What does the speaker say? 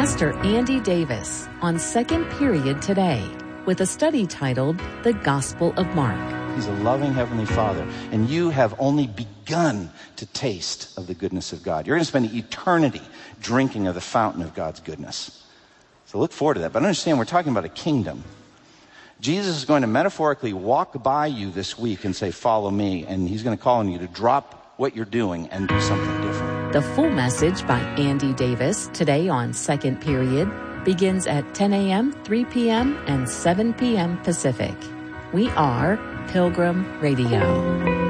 Pastor Andy Davis on Second Period today with a study titled The Gospel of Mark. He's a loving Heavenly Father, and you have only begun to taste of the goodness of God. You're going to spend eternity drinking of the fountain of God's goodness. So look forward to that. But understand, we're talking about a kingdom. Jesus is going to metaphorically walk by you this week and say, follow me, and he's going to call on you to drop what you're doing and do something different. The full message by Andy Davis today on Second Period begins at 10 a.m., 3 p.m., and 7 p.m. Pacific. We are Pilgrim Radio.